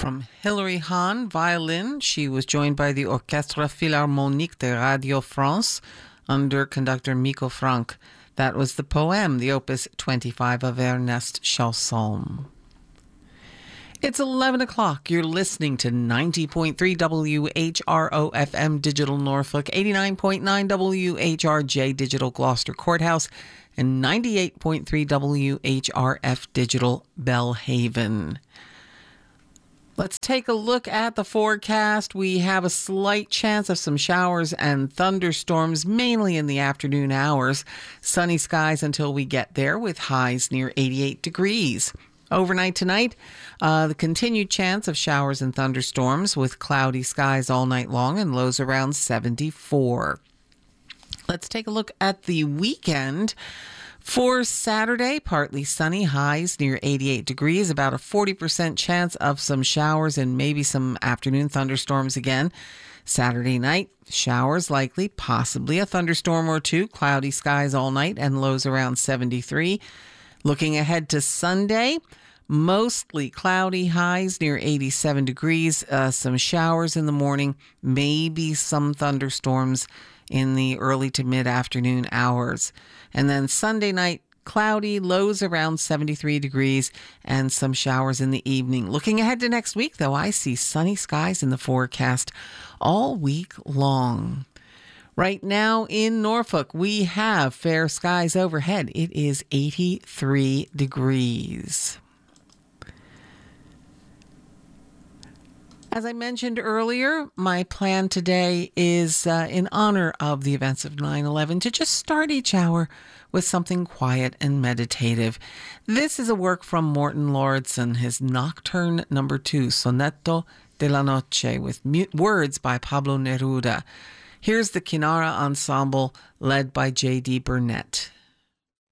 from Hilary Hahn, violin. She was joined by the Orchestre Philharmonique de Radio France under conductor Miko Frank. That was the poem, the Opus 25 of Ernest Chausson. It's 11 o'clock. You're listening to 90.3 WHRO FM Digital Norfolk, 89.9 WHRJ Digital Gloucester Courthouse, and 98.3 WHRF Digital Belhaven. Let's take a look at the forecast. We have a slight chance of some showers and thunderstorms, mainly in the afternoon hours. Sunny skies until we get there, with highs near 88 degrees. Overnight tonight, the continued chance of showers and thunderstorms with cloudy skies all night long and lows around 74. Let's take a look at the weekend. For Saturday, partly sunny, highs near 88 degrees, about a 40% chance of some showers and maybe some afternoon thunderstorms again. Saturday night, showers likely, possibly a thunderstorm or two, cloudy skies all night and lows around 73. Looking ahead to Sunday, mostly cloudy, highs near 87 degrees, some showers in the morning, maybe some thunderstorms in the early to mid-afternoon hours. And then Sunday night, cloudy, lows around 73 degrees, and some showers in the evening. Looking ahead to next week, though, I see sunny skies in the forecast all week long. Right now in Norfolk, we have fair skies overhead. It is 83 degrees. As I mentioned earlier, my plan today is in honor of the events of 9/11 to just start each hour with something quiet and meditative. This is a work from Morton Lauridsen, his Nocturne No. 2, Sonetto della Noche, with words by Pablo Neruda. Here's the Kinara Ensemble, led by J.D. Burnett.